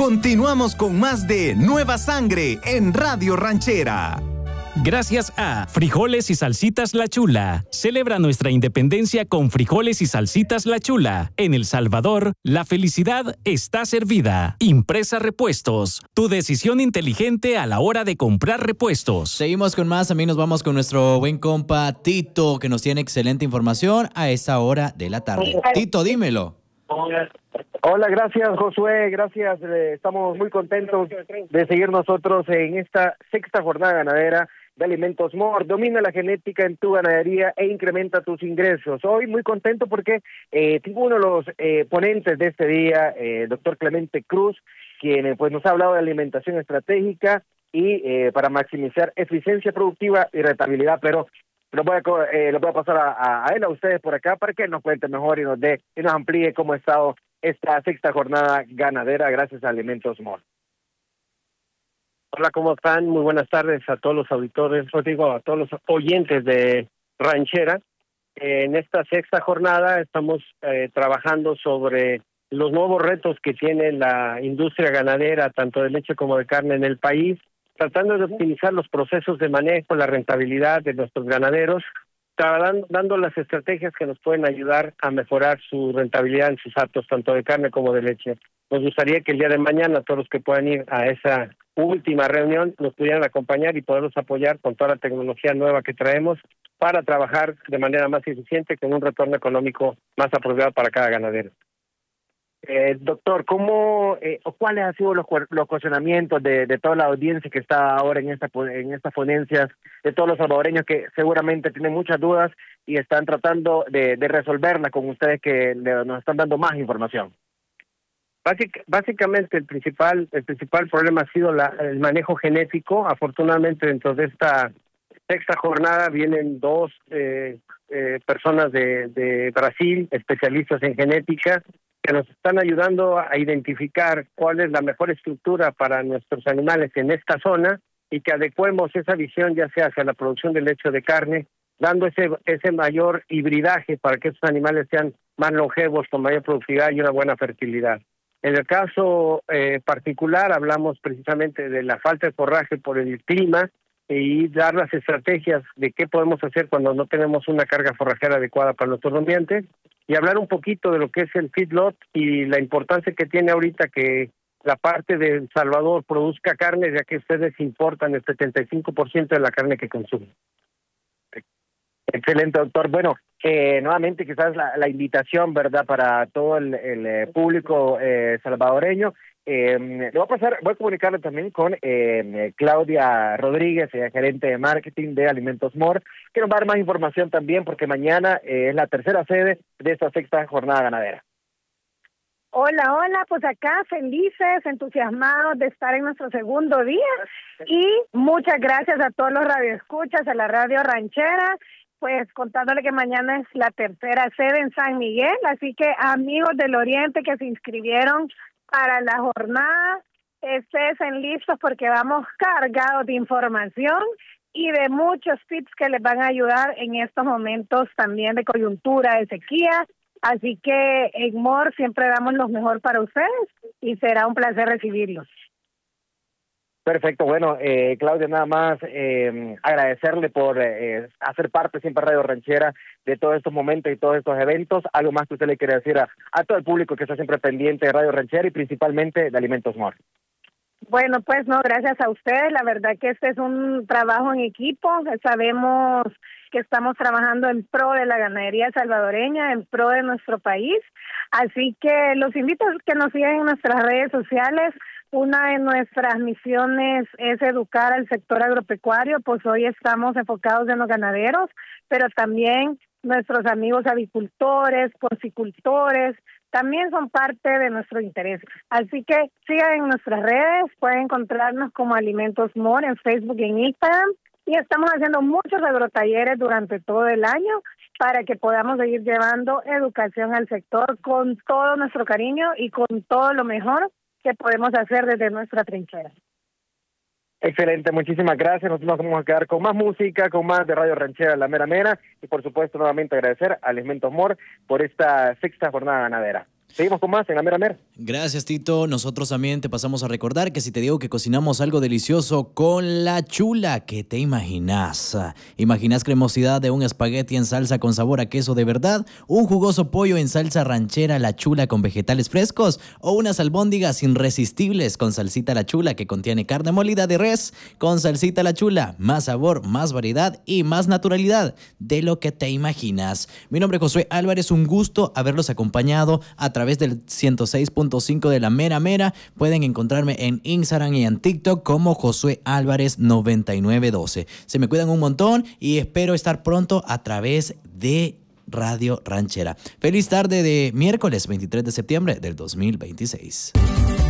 Continuamos con más de Nueva Sangre en Radio Ranchera. Gracias a Frijoles y Salsitas La Chula. Celebra nuestra independencia con frijoles y salsitas La Chula. En El Salvador, la felicidad está servida. Impresa Repuestos. Tu decisión inteligente a la hora de comprar repuestos. Seguimos con más. También nos vamos con nuestro buen compa Tito, que nos tiene excelente información a esta hora de la tarde. Tito, dímelo. Hola, gracias Josué, gracias. Estamos muy contentos de seguir nosotros en esta sexta jornada ganadera de Alimentos More. Domina la genética en tu ganadería e incrementa tus ingresos. Hoy muy contento porque tengo uno de los ponentes de este día, doctor Clemente Cruz, quien pues nos ha hablado de alimentación estratégica y para maximizar eficiencia productiva y rentabilidad, pero lo voy a pasar a él, a ustedes por acá, para que nos cuente mejor y nos amplíe cómo ha estado esta sexta jornada ganadera gracias a Alimentos More. Hola, ¿cómo están? Muy buenas tardes a todos los auditores, a todos los oyentes de Ranchera. En esta sexta jornada estamos trabajando sobre los nuevos retos que tiene la industria ganadera, tanto de leche como de carne en el país, tratando de optimizar los procesos de manejo, la rentabilidad de nuestros ganaderos, dando las estrategias que nos pueden ayudar a mejorar su rentabilidad en sus actos, tanto de carne como de leche. Nos gustaría que el día de mañana todos los que puedan ir a esa última reunión nos pudieran acompañar y poderlos apoyar con toda la tecnología nueva que traemos para trabajar de manera más eficiente con un retorno económico más apropiado para cada ganadero. Doctor, ¿cuáles han sido los cuestionamientos de toda la audiencia que está ahora en estas ponencias, de todos los salvadoreños que seguramente tienen muchas dudas y están tratando de resolverlas con ustedes que nos están dando más información? Básicamente el principal problema ha sido el manejo genético. Afortunadamente dentro de esta sexta jornada vienen dos personas de Brasil, especialistas en genética, que nos están ayudando a identificar cuál es la mejor estructura para nuestros animales en esta zona y que adecuemos esa visión ya sea hacia la producción de leche o de carne, dando ese mayor hibridaje para que esos animales sean más longevos, con mayor productividad y una buena fertilidad. En el caso particular hablamos precisamente de la falta de forraje por el clima y dar las estrategias de qué podemos hacer cuando no tenemos una carga forrajera adecuada para nuestros rumiantes y hablar un poquito de lo que es el feedlot y la importancia que tiene ahorita que la parte de El Salvador produzca carne, ya que ustedes importan el 75% de la carne que consumen. Excelente, doctor. Bueno, nuevamente quizás la invitación, ¿verdad?, para todo el público salvadoreño. Voy a comunicarle también con Claudia Rodríguez, gerente de marketing de Alimentos More, que nos va a dar más información también, porque mañana es la tercera sede de esta sexta jornada ganadera. Hola, pues acá felices, entusiasmados de estar en nuestro segundo día y muchas gracias a todos los radioescuchas, a la Radio Ranchera, pues contándole que mañana es la tercera sede en San Miguel, así que amigos del Oriente que se inscribieron para la jornada, estén listos porque vamos cargados de información y de muchos tips que les van a ayudar en estos momentos también de coyuntura, de sequía. Así que en More siempre damos lo mejor para ustedes y será un placer recibirlos. Perfecto, bueno, Claudia, nada más agradecerle por hacer parte siempre Radio Ranchera de todos estos momentos y todos estos eventos. Algo más que usted le quiere decir a todo el público que está siempre pendiente de Radio Ranchera y principalmente de Alimentos More. Bueno, pues no, gracias a ustedes. La verdad que este es un trabajo en equipo. Sabemos que estamos trabajando en pro de la ganadería salvadoreña, en pro de nuestro país. Así que los invito a que nos sigan en nuestras redes sociales. Una de nuestras misiones es educar al sector agropecuario, pues hoy estamos enfocados en los ganaderos, pero también nuestros amigos avicultores, porcicultores, también son parte de nuestro interés. Así que sigan en nuestras redes, pueden encontrarnos como Alimentos More en Facebook y en Instagram, y estamos haciendo muchos agrotalleres durante todo el año para que podamos seguir llevando educación al sector con todo nuestro cariño y con todo lo mejor que podemos hacer desde nuestra trinchera. Excelente, muchísimas gracias. Nosotros nos vamos a quedar con más música, con más de Radio Ranchera, La Mera Mera, y por supuesto nuevamente agradecer a Alimentos More por esta sexta jornada ganadera. Seguimos con más en la mera. Gracias, Tito. Nosotros también te pasamos a recordar que si te digo que cocinamos algo delicioso con La Chula, ¿qué te imaginas? ¿Imaginas cremosidad de un espagueti en salsa con sabor a queso de verdad? ¿Un jugoso pollo en salsa ranchera La Chula con vegetales frescos? ¿O unas albóndigas irresistibles con salsita La Chula que contiene carne molida de res? Con salsita La Chula, más sabor, más variedad y más naturalidad de lo que te imaginas. Mi nombre es Josué Álvarez, un gusto haberlos acompañado a través del 106.5 de la mera. Pueden encontrarme en Instagram y en TikTok como Josué Álvarez 9912. Se me cuidan un montón y espero estar pronto a través de Radio Ranchera. Feliz tarde de miércoles 23 de septiembre del 2026.